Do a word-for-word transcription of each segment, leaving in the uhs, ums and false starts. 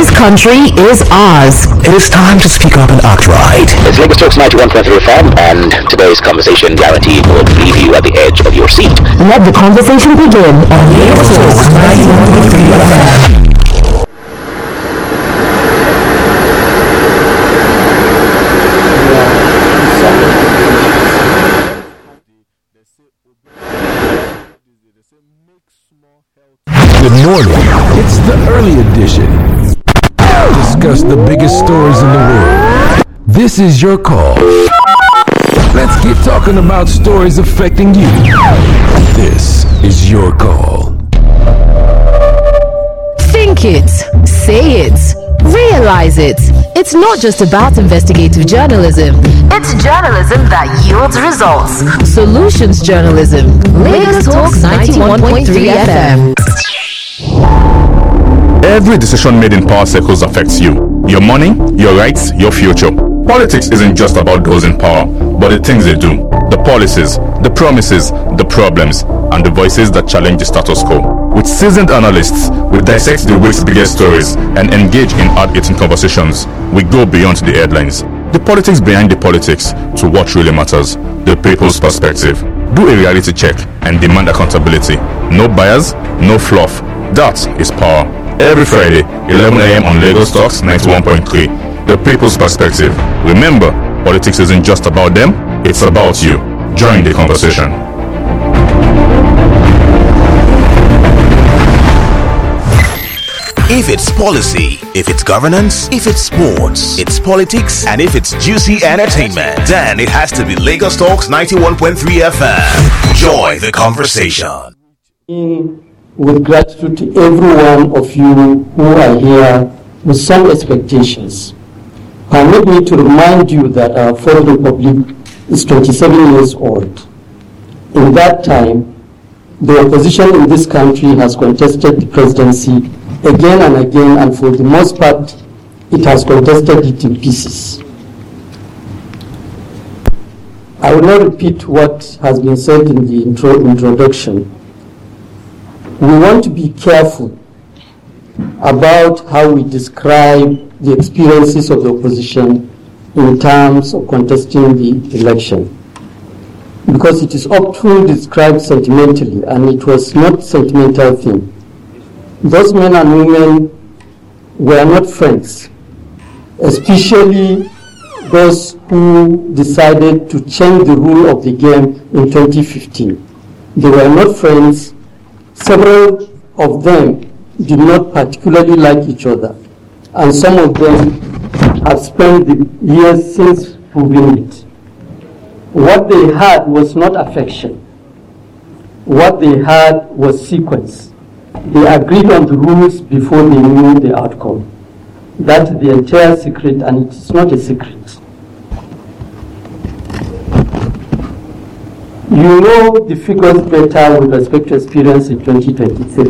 This country is ours. It is time to speak up and act right. It's Lagos Talks ninety-one point three F M, and today's conversation guaranteed will leave you at the edge of your seat. Let the conversation begin on Lagos Talks ninety-one point three F M. Good morning. It's the early edition. Discuss the biggest stories in the world. This is your call. Let's get talking about stories affecting you. This is your call. Think it, say it, realize it. It's not just about investigative journalism. It's journalism that yields results. Solutions journalism. Lagos Talks ninety-one point three F M. Every decision made in power circles affects you. Your money, your rights, your future. Politics isn't just about those in power, but the things they do, the policies, the promises, the problems, and the voices that challenge the status quo. With seasoned analysts, we dissect the week's biggest stories and engage in hard-hitting conversations. We go beyond the headlines. The politics behind the politics to what really matters, the people's perspective. Do a reality check and demand accountability. No bias, no fluff. That is power. Every Friday, eleven a m on Lagos Talks ninety-one point three. The People's Perspective. Remember, politics isn't just about them, it's about you. Join the conversation. If it's policy, if it's governance, if it's sports, it's politics, and if it's juicy entertainment, then it has to be Lagos Talks ninety-one point three F M. Join the conversation. With gratitude to every one of you who are here with some expectations. Permit me to remind you that our fourth republic is twenty-seven years old. In that time, the opposition in this country has contested the presidency again and again, and for the most part, it has contested it in pieces. I will not repeat what has been said in the intro introduction. We want to be careful about how we describe the experiences of the opposition in terms of contesting the election, because it is often described sentimentally, and it was not a sentimental thing. Those men and women were not friends, especially those who decided to change the rule of the game in twenty fifteen. They were not friends. Several of them did not particularly like each other, and some of them have spent the years since proving it. What they had was not affection. What they had was sequence. They agreed on the rules before they knew the outcome. That's the entire secret, and it's not a secret. You know the figures better with respect to experience in twenty twenty-three.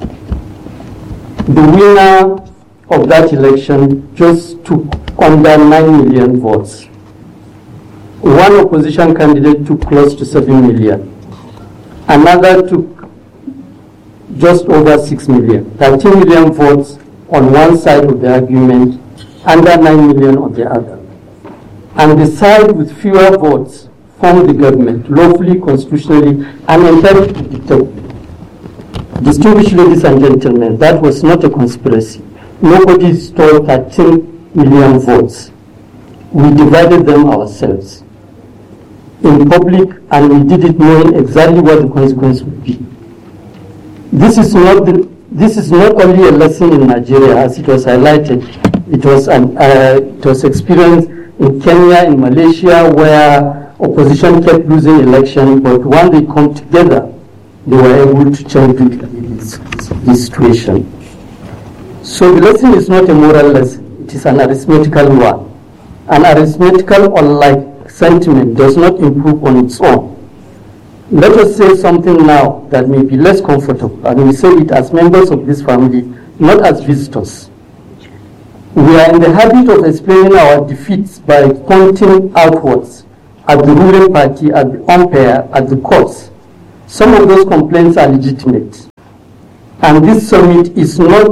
The winner of that election just took under nine million votes. One opposition candidate took close to seven million. Another took just over six million. thirteen million votes on one side of the argument, under nine million on the other. And the side with fewer votes formed the government, lawfully, constitutionally, and entirely predictable. Distinguished ladies and gentlemen, that was not a conspiracy. Nobody stole thirteen million votes. We divided them ourselves in public, and we did it knowing exactly what the consequence would be. This is not the, this is not only a lesson in Nigeria, as it was highlighted. It was an uh, it was experienced in Kenya, in Malaysia, where opposition kept losing election, but when they come together, they were able to change this, this situation. So the lesson is not a moral lesson, it is an arithmetical one. An arithmetical, unlike sentiment, does not improve on its own. Let us say something now that may be less comfortable, and we say it as members of this family, not as visitors. We are in the habit of explaining our defeats by pointing outwards at the ruling party, at the umpire, at the courts. Some of those complaints are legitimate. And this summit is not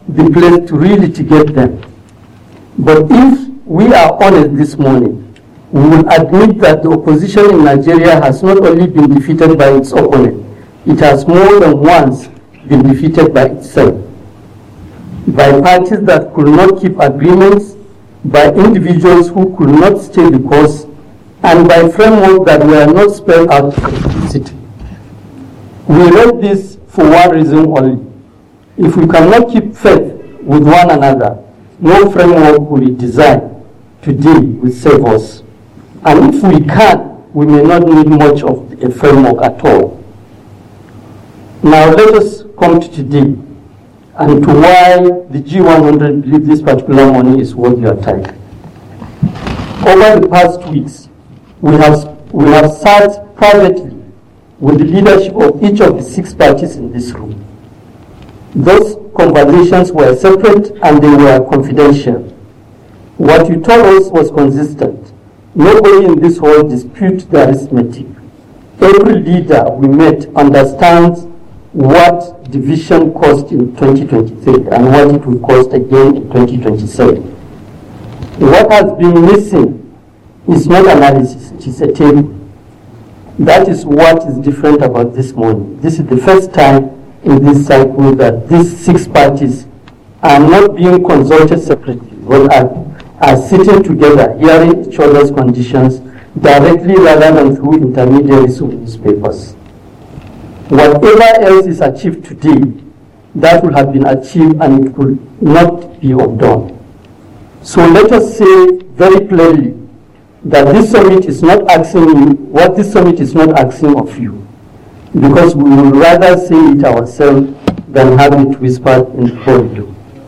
the place to re-litigate them. But if we are honest this morning, we will admit that the opposition in Nigeria has not only been defeated by its opponent, it has more than once been defeated by itself. By parties that could not keep agreements, by individuals who could not stay the course, and by frameworks that were not spelled out explicitly. We read this for one reason only. If we cannot keep faith with one another, no framework will be designed today will save us. And if we can, we may not need much of a framework at all. Now let us come to today and to why the G one hundred believe this particular money is worth your time. Over the past weeks, we have, we have sat privately with the leadership of each of the six parties in this room. Those conversations were separate and they were confidential. What you told us was consistent. Nobody in this hall disputes the arithmetic. Every leader we met understands what division cost in twenty twenty-three and what it will cost again in twenty twenty-seven. What has been missing is not analysis, it is a table. That is what is different about this morning. This is the first time in this cycle that these six parties are not being consulted separately, but are are sitting together, hearing each other's conditions directly rather than through intermediaries of newspapers. Whatever else is achieved today, that will have been achieved and it will not be undone. So let us say very plainly that this summit is not asking you, what this summit is not asking of you, because we would rather say it ourselves than have it whispered in the corridor.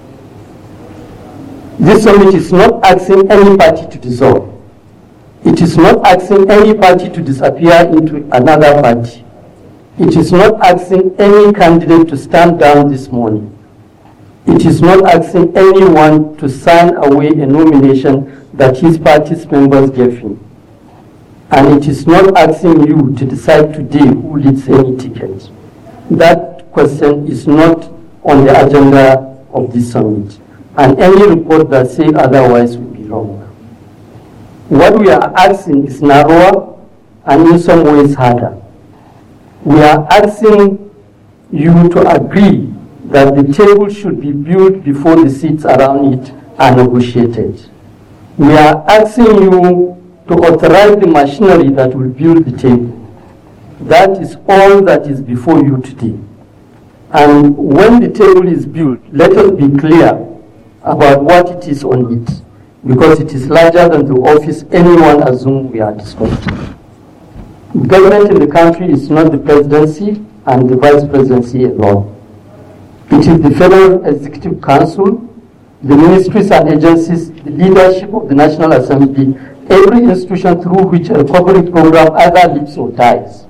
This summit is not asking any party to dissolve. It is not asking any party to disappear into another party. It is not asking any candidate to stand down this morning. It is not asking anyone to sign away a nomination that his party's members gave him. And it is not asking you to decide today who leads any ticket. That question is not on the agenda of this summit. And any report that says otherwise will be wrong. What we are asking is narrower and in some ways harder. We are asking you to agree that the table should be built before the seats around it are negotiated. We are asking you to authorize the machinery that will build the table. That is all that is before you today. And when the table is built, let us be clear about what it is on it, because it is larger than the office anyone assumes we are discussing. Government in the country is not the presidency and the vice presidency alone. It is the Federal Executive Council, the ministries and agencies, the leadership of the National Assembly, every institution through which a recovery program either lives or dies.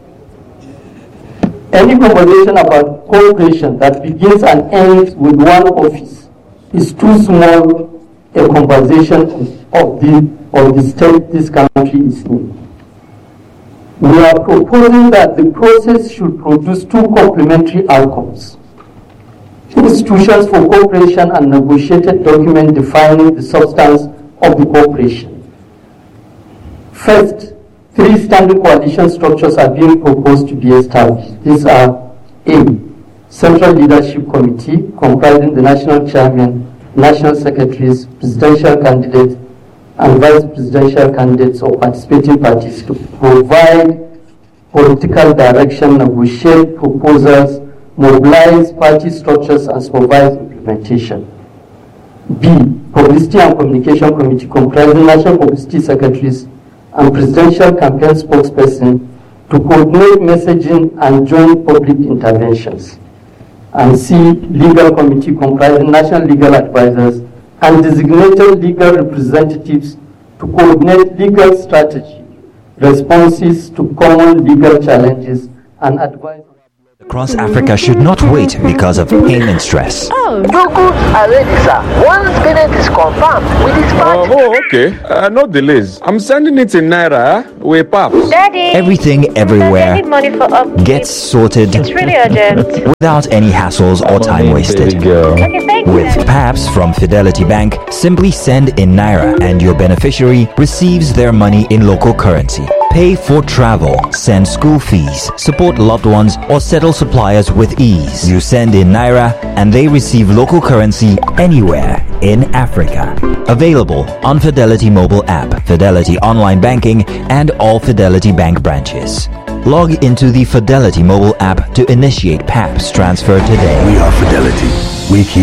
Any conversation about cooperation that begins and ends with one office is too small a conversation of the, of the state this country is in. We are proposing that the process should produce two complementary outcomes. Institutions for cooperation and negotiated document defining the substance of the cooperation. First, three standing coalition structures are being proposed to be established. These are A, Central Leadership Committee comprising the national chairman, national secretaries, presidential candidates, and vice presidential candidates of participating parties to provide political direction, negotiate proposals, mobilize party structures, and supervise implementation. B, Publicity and Communication Committee comprising national publicity secretaries and presidential campaign spokesperson to coordinate messaging and joint public interventions. And C, Legal Committee comprising national legal advisors and designated legal representatives to coordinate legal strategy, responses to common legal challenges, and advise. across Africa should not wait because of payment stress. Oh, your goods are ready, sir. Once payment is confirmed, we dispatch. Uh, oh, okay. Uh, no delays. I'm sending it in Naira with Paps. Daddy. Everything, everywhere, I need money for upkeep. gets sorted It's really urgent. without any hassles or time wasted. Okay, thank you. With Paps from Fidelity Bank, simply send in Naira and your beneficiary receives their money in local currency. Pay for travel, send school fees, support loved ones, or settle suppliers with ease. You send in Naira and they receive local currency anywhere in Africa. Available on Fidelity mobile app, Fidelity online banking, and all Fidelity Bank branches. Log into the Fidelity mobile app to initiate Paps transfer today. We are Fidelity. We keep